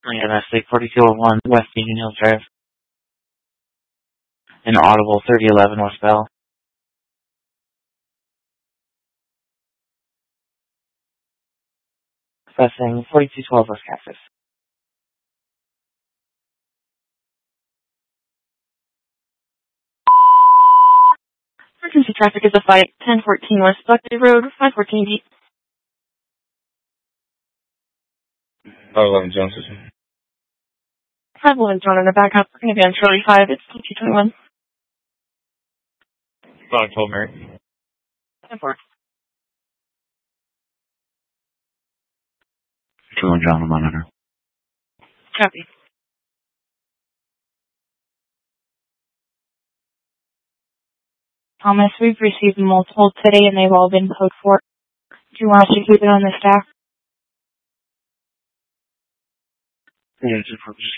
Domestic 4201 West Union Hills Drive. An audible 3011 West Bell. Pressing 4212 West Cactus. Emergency traffic is a fight. 1014 West Buckeye Road, 514 Deep. 511 Jones. 511 John in the backup. We're going to be on Charlie 5. It's 2221. 512 Mary. 10-4. 2 John on monitor. Copy. Thomas, we've received multiple today and they've all been code 4. Do you want us to keep it on the staff? Yeah, just